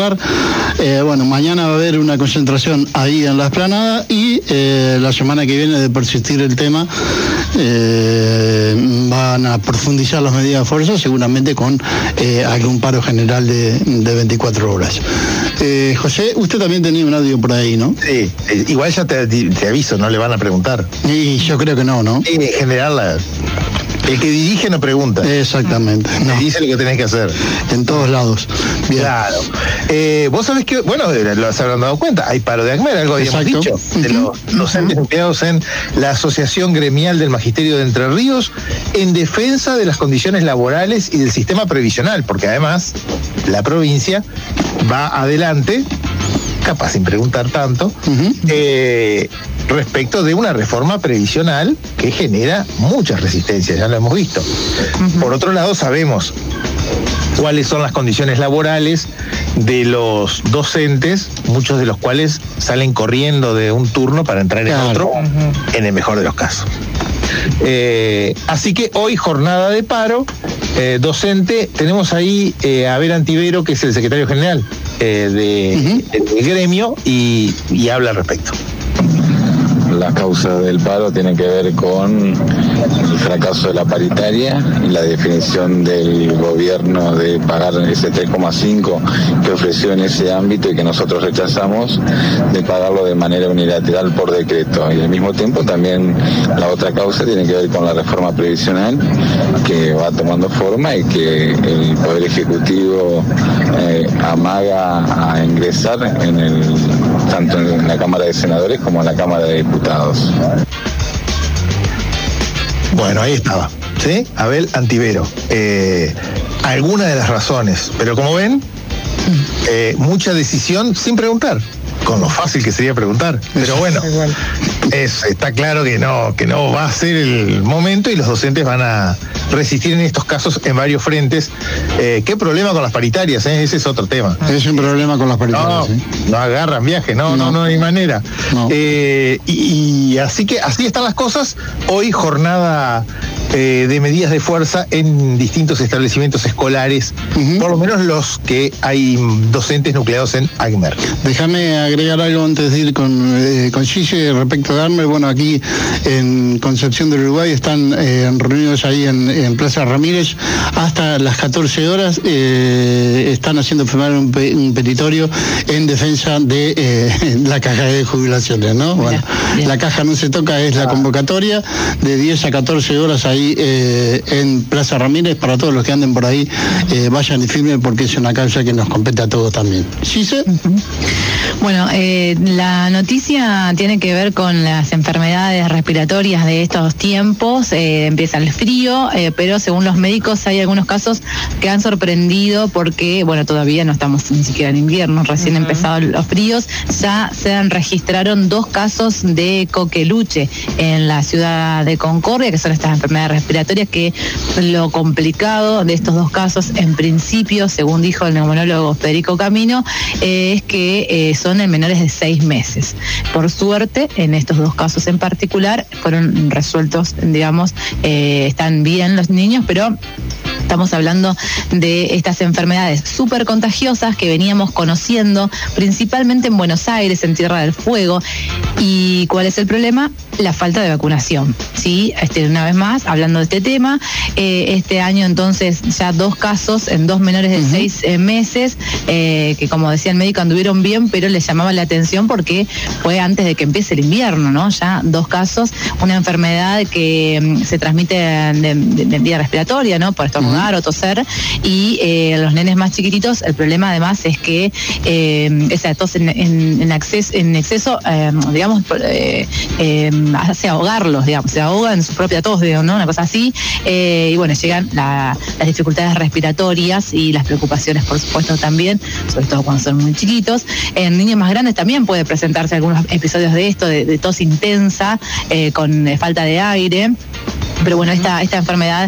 charlar. Bueno, mañana va a haber una concentración ahí en la Explanada y la semana que viene, de persistir el tema, van a profundizar las medidas de fuerza, seguramente con algún paro general de 24 horas. José, usted también tenía un audio por ahí, ¿no? Sí, igual ya te aviso, no le van a preguntar. Y yo creo que no, ¿no? En general, el que dirige no pregunta. Exactamente. No. Dice lo que tenés que hacer. En todos lados. Bien. Claro. Vos sabés que, bueno, lo se habrán dado cuenta, hay paro de ACMER, algo habíamos dicho, de los docentes empleados en la Asociación Gremial del Magisterio de Entre Ríos, en defensa de las condiciones laborales y del sistema previsional, porque además la provincia va adelante, capaz sin preguntar tanto, respecto de una reforma previsional que genera muchas resistencias, ya lo hemos visto. Por otro lado, sabemos cuáles son las condiciones laborales de los docentes, muchos de los cuales salen corriendo de un turno para entrar en otro, en el mejor de los casos. Así que hoy jornada de paro docente. Tenemos ahí a Abel Antivero, que es el secretario general del gremio, y habla al respecto. Las causas del paro tienen que ver con el fracaso de la paritaria y la definición del gobierno de pagar ese 3,5 que ofreció en ese ámbito y que nosotros rechazamos, de pagarlo de manera unilateral por decreto. Y al mismo tiempo también la otra causa tiene que ver con la reforma previsional que va tomando forma y que el Poder Ejecutivo amaga a ingresar tanto en la Cámara de Senadores como en la Cámara de Diputados. Bueno, ahí estaba, ¿sí? Abel Antivero. Algunas de las razones, pero como ven, mucha decisión sin preguntar, con lo fácil que sería preguntar. Pero bueno, está claro que no va a ser el momento y los docentes van a resistir en estos casos en varios frentes. ¿Qué problema con las paritarias? Ese es otro tema. Es un problema con las paritarias. No agarran viaje, no hay manera. No. Y así están las cosas. Hoy jornada de medidas de fuerza en distintos establecimientos escolares, por lo menos los que hay docentes nucleados en ACMER. Déjame agregar algo antes de ir con Gigi respecto de ACMER. Bueno, aquí en Concepción del Uruguay están reunidos ahí en Plaza Ramírez hasta las 14 horas. Están haciendo firmar un petitorio en defensa de la caja de jubilaciones, ¿no? Bueno, la caja no se toca, es la convocatoria de 10 a 14 horas ahí en Plaza Ramírez. Para todos los que anden por ahí, vayan y firmen, porque es una causa que nos compete a todos también. ¿Gise? Bueno, la noticia tiene que ver con las enfermedades respiratorias de estos tiempos. Empieza el frío, pero según los médicos hay algunos casos que han sorprendido porque, bueno, todavía no estamos ni siquiera en invierno, recién empezados los fríos. Ya se registraron 2 casos de coqueluche en la ciudad de Concordia, que son estas enfermedades respiratorias, que lo complicado de estos 2 casos, en principio, según dijo el neumonólogo Federico Camino, es que son en menores de 6 meses. Por suerte, en estos 2 casos en particular, fueron resueltos, digamos, están bien los niños, pero estamos hablando de estas enfermedades súper contagiosas que veníamos conociendo principalmente en Buenos Aires, en Tierra del Fuego. ¿Y cuál es el problema? La falta de vacunación, ¿sí? Una vez más, hablando de este tema, este año entonces ya 2 casos en 2 menores de 6 meses, que como decía el médico anduvieron bien, pero les llamaba la atención porque fue antes de que empiece el invierno, ¿no? Ya 2 casos, una enfermedad que se transmite de vía respiratoria, ¿no? Por estornudar o toser, y los nenes más chiquititos, el problema además es que esa tos en exceso, digamos, hace ahogarlos, digamos, se ahogan en su propia tos, ¿no? Una cosa así, y bueno, llegan las dificultades respiratorias y las preocupaciones, por supuesto, también, sobre todo cuando son muy chiquitos. En niños más grandes también puede presentarse algunos episodios de esto, de tos intensa, con falta de aire. Pero bueno, esta enfermedad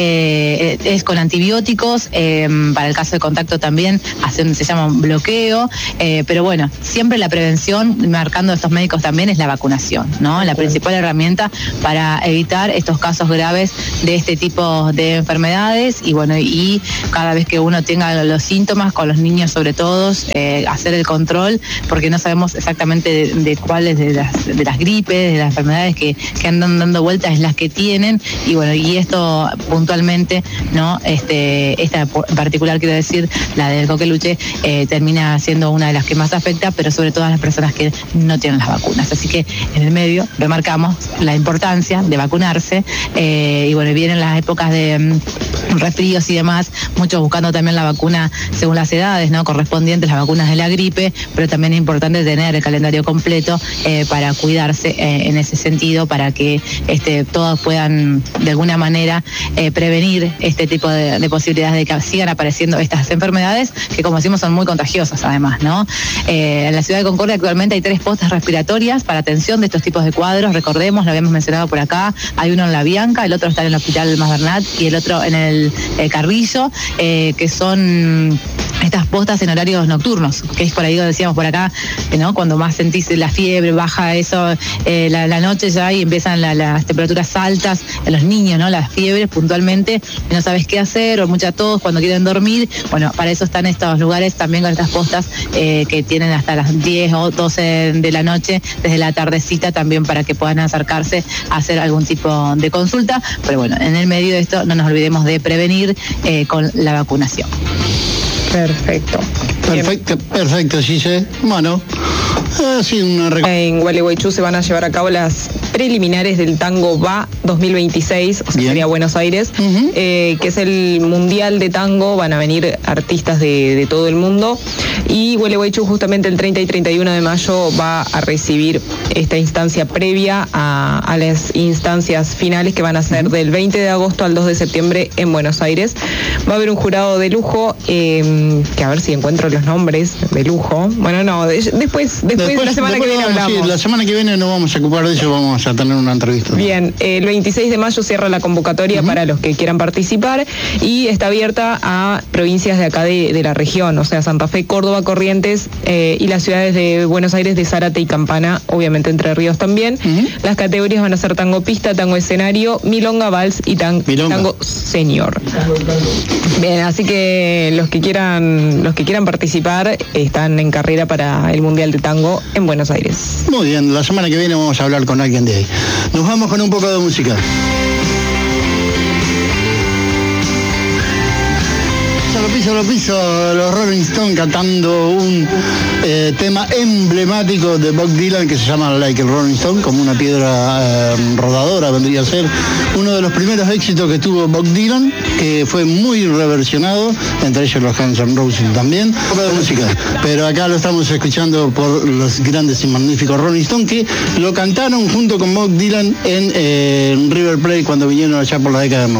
es con antibióticos, para el caso de contacto también se llama un bloqueo, pero bueno, siempre la prevención, marcando estos médicos también, es la vacunación, ¿no? La principal herramienta para evitar estos casos graves de este tipo de enfermedades, y bueno, y cada vez que uno tenga los síntomas, con los niños sobre todo, hacer el control, porque no sabemos exactamente de cuáles de las gripes, de las enfermedades que andan dando vueltas, es las que tienen. Y bueno, y esto puntualmente, ¿no? Esta en particular, quiero decir, la del coqueluche, termina siendo una de las que más afecta, pero sobre todo a las personas que no tienen las vacunas. Así que en el medio remarcamos la importancia de vacunarse, y bueno, vienen las épocas de resfríos y demás, muchos buscando también la vacuna según las edades, ¿no? Correspondientes, las vacunas de la gripe, pero también es importante tener el calendario completo para cuidarse en ese sentido, para que todos puedan de alguna manera prevenir este tipo de posibilidades de que sigan apareciendo estas enfermedades, que como decimos son muy contagiosas además, ¿no? En la ciudad de Concordia actualmente hay 3 postas respiratorias para atención de estos tipos de cuadros, recordemos, lo habíamos mencionado por acá, hay uno en La Bianca, el otro está en el Hospital Mas Bernat y el otro en el Carrillo, que son estas postas en horarios nocturnos, que es por ahí, decíamos por acá, ¿no? Cuando más sentís la fiebre, baja eso, la noche ya, y empiezan las temperaturas altas en los niños, ¿no? Las fiebres puntualmente, y no sabes qué hacer, o mucha tos cuando quieren dormir. Bueno, para eso están estos lugares también, con estas postas que tienen hasta las 10 o 12 de la noche, desde la tardecita también, para que puedan acercarse a hacer algún tipo de consulta. Pero bueno, en el medio de esto no nos olvidemos de prevenir con la vacunación. Perfecto. Perfecto, Gise. Bueno, sí, en Gualeguaychú se van a llevar a cabo las preliminares del Tango Va 2026, o sea, sería Buenos Aires, que es el Mundial de Tango. Van a venir artistas de todo el mundo, y Gualeguaychú justamente el 30 y 31 de mayo va a recibir esta instancia previa a las instancias finales, que van a ser del 20 de agosto al 2 de septiembre en Buenos Aires. Va a haber un jurado de lujo, que a ver si encuentro los nombres de lujo. Bueno, no, después la semana que viene hablamos. Sí, la semana que viene no vamos a ocupar de eso, vamos a tener una entrevista. Bien, el 26 de mayo cierra la convocatoria para los que quieran participar, y está abierta a provincias de acá de la región, o sea, Santa Fe, Córdoba, Corrientes, y las ciudades de Buenos Aires, de Zárate y Campana, obviamente Entre Ríos también. Las categorías van a ser tango pista, tango escenario, milonga, vals y tango senior. Bien, así que los que quieran participar están en carrera para el Mundial de Tango en Buenos Aires. Muy bien, la semana que viene vamos a hablar con alguien de ahí. Nos vamos con un poco de música. Lo piso, los Rolling Stones cantando un tema emblemático de Bob Dylan, que se llama Like a Rolling Stone, como una piedra rodadora vendría a ser uno de los primeros éxitos que tuvo Bob Dylan, que fue muy reversionado, entre ellos los Guns N' Roses también. Un poco de música, pero acá lo estamos escuchando por los grandes y magníficos Rolling Stones, que lo cantaron junto con Bob Dylan en River Plate cuando vinieron allá por la década de 90.